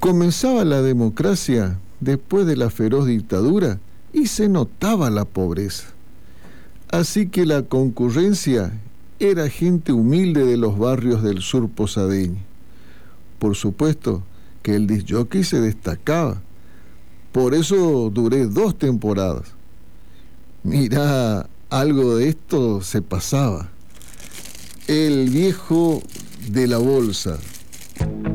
Comenzaba la democracia después de la feroz dictadura y se notaba la pobreza. Así que la concurrencia era gente humilde de los barrios del sur posadeño. Por supuesto que el disc jockey se destacaba. Por eso duré 2 temporadas. Mirá, algo de esto se pasaba. El viejo de la bolsa.